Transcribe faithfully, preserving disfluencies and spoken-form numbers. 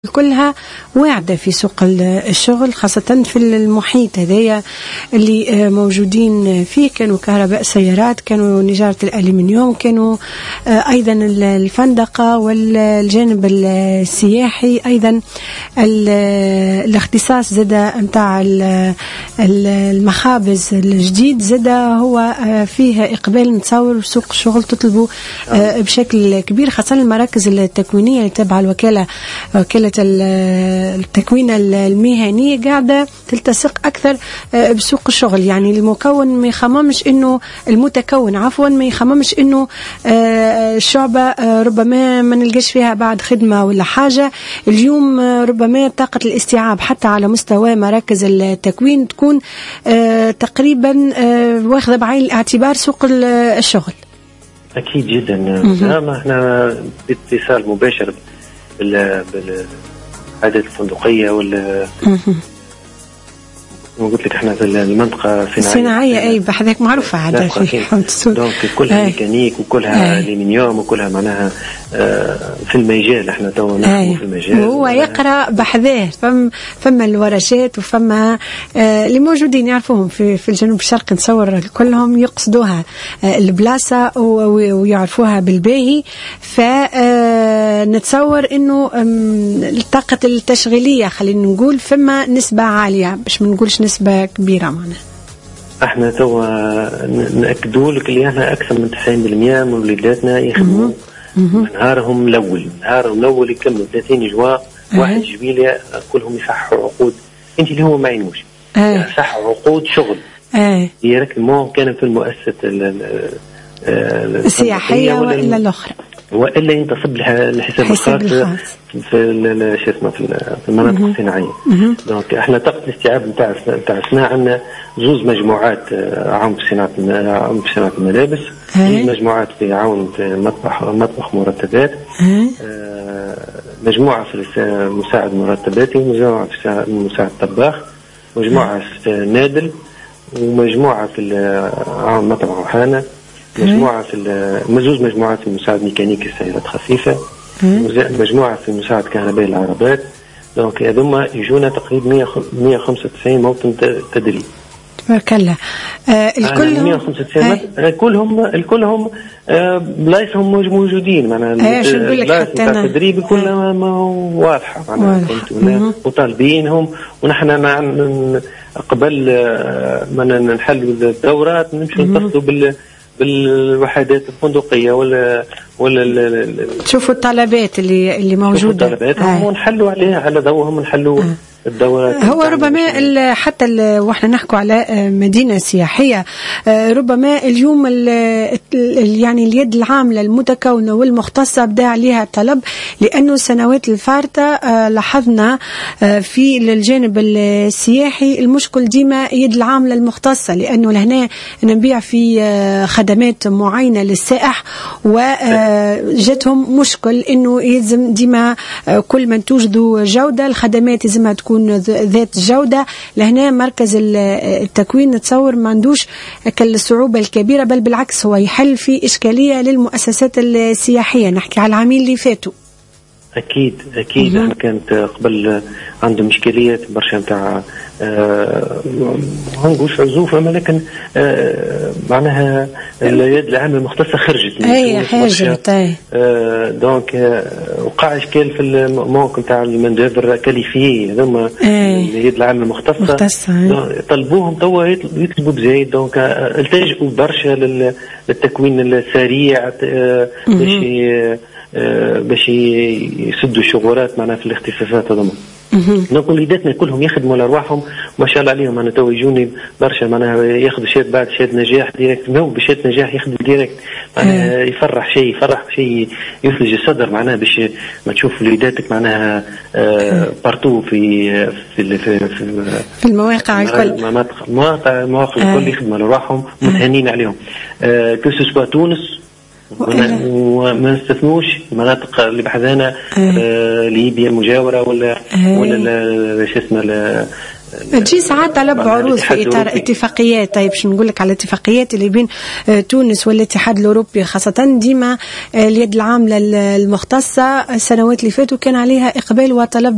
كلها واعدة في سوق الشغل، خاصة في المحيط هذايا اللي موجودين فيه. كانوا كهرباء سيارات، كانوا نجارة الألمنيوم، كانوا أيضا الفندقة والجانب السياحي، أيضا الاختصاص زدا متاع المخابز الجديد زدا هو فيه إقبال نتصور سوق الشغل تطلبوا بشكل كبير، خاصة المراكز التكوينية اللي تابعة الوكالة وكالة التكوين المهني قاعدة تلتصق أكثر بسوق الشغل. يعني المكون ما يخممش إنه المتكون عفوا ما يخممش إنه الشعبة ربما ما نلقاش فيها بعد خدمة ولا حاجة. اليوم ربما طاقة الاستيعاب حتى على مستوى مراكز التكوين تكون تقريبا واخذة بعين الاعتبار سوق الشغل. أكيد جدا. ما احنا باتصال مباشر بال بالعادات الفندقية ولا قلت لك احنا في المنطقة الصناعية الصناعية أي بحذاك معروفة عادة دونك كلها ميكانيك وكلها ألمنيوم وكلها معناها في المجال احنا تو نحن في المجال وهو يقرأ بحذاه. فم فما الورشات وفما اللي موجودين يعرفوهم في في الجنوب الشرقي نتصور كلهم يقصدوها البلاصة ويعرفوها بالباهي. فنتصور إنه الطاقة التشغيلية خلينا نقول فما نسبة عالية باش ما نقولش نسبة كبيرة معنا. احنا توا نأكدوا لك اللي احنا أكثر من تسعين بالمئة من وليداتنا يخدموا نهارهم الأول نهارهم الأول يكملوا ثلاثين جوا واحد جبيلة كلهم يصحوا عقود انت اللي هو ما ينوش يصحوا عقود شغل ديريكتمون كان في المؤسسة السياحية وإلا الأخرى والا ينتصب الحساب الخاص في شو اسمه في المناطق الصناعيه. دونك احنا طاقه الاستيعاب نتاع نتاع الصناعه عندنا زوج مجموعات عون في صناعه عون في صناعه الملابس، مجموعات في عون في مطبخ مطبخ مرتبات، مجموعه في مساعد مرتباتي، ومجموعه في مساعد طباخ، مجموعه في نادل، ومجموعه في عون مطبخ وحانه، مجموعة في مزوج مجموعات في مساعد ميكانيكي السيارات خفيفة، مجموعة في مساعد كهربائي العربات. دونك هذوما يجونا تقريبا مئة وخمسة وتسعين موطن تدريب. تبارك الله. آه الكل مئة وخمسة وتسعين الكلهم الكلهم آه بلايصهم موجودين معناها بلايص نتاع التدريب كلها واضحة معناها وطالبينهم. ونحن قبل ما نحلوا الدورات نمشوا نتصلوا بال بالوحدات الفندقية ولا ولا تشوفوا الطلبات اللي اللي موجودة طلباتهم ونحلوا عليها على ضوءهم ونحلوا آه. الدورات. هو ربما حتى واحنا نحكوا على مدينة سياحية ربما اليوم ال يعني اليد العاملة المتكونة والمختصة بدا عليها طلب، لأنه السنوات الفارطة لاحظنا في الجانب السياحي المشكل ديما يد العاملة المختصة، لأنه لهنا نبيع في خدمات معينة للسائح وجتهم مشكل إنه يلزم ديما كل من توجدوا جودة الخدمات لازمها تكون ذات جودة. لهنا مركز التكوين نتصور ما عندوش كالصعوبة الكبيرة، بل بالعكس هو يحل في إشكالية للمؤسسات السياحية. نحكي على العامين اللي فاتوا. أكيد أكيد احنا كانت قبل عندهم إشكاليات برشا متاع ما نقولش عزوفة لكن آه معناها اليد العامة المختصة خرجت أي حاجة طيب دونك آه وقع إشكال في الموقع تاع المندوبر كاليفيي هذوما اليد العامة المختصة طلبوهم توا يطلبوا بزايد. دونك آه التجئوا برشا للتكوين السريع آه باش باش يسدوا الشغورات معنا في الاختصاصات هذوما. نقول وليداتنا كلهم يخدموا على ارواحهم ما شاء الله عليهم. انا تو يجوني برشا معناها ياخذوا شهاده بعد شهاده نجاح ديريكت نو بشهاده نجاح يخدم ديريكت معناها يفرح شيء يفرح شيء يثلج الصدر معناها باش ما تشوف وليداتك معناها بارتو في في في, في المواقع الكل المواقع المواقع الكل يخدموا على ارواحهم متهنين عليهم كسوا تونس وما نستثنوش المناطق اللي بحذانا آه ليبيا المجاورة ولا آه ولا شو اسمه تجي ساعات طلب عروض في إطار اتفاقيات. طيب شو نقول لك على الاتفاقيات اللي بين تونس والاتحاد الأوروبي خاصة ديما اليد العاملة المختصة السنوات اللي فاتوا كان عليها إقبال وطلب